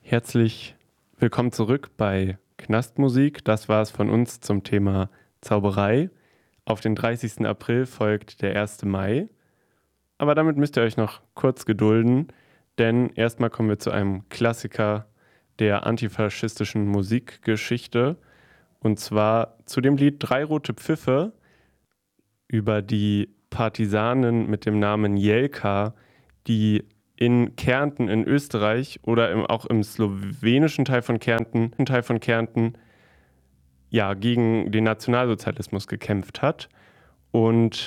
Herzlich willkommen zurück bei Knastmusik. Das war es von uns zum Thema Zauberei. Auf den 30. April folgt der 1. Mai. Aber damit müsst ihr euch noch kurz gedulden, denn erstmal kommen wir zu einem Klassiker der antifaschistischen Musikgeschichte. Und zwar zu dem Lied Drei rote Pfiffe über die Partisanen mit dem Namen Jelka, die in Kärnten in Österreich oder auch im slowenischen Teil von Kärnten ja, gegen den Nationalsozialismus gekämpft hat. Und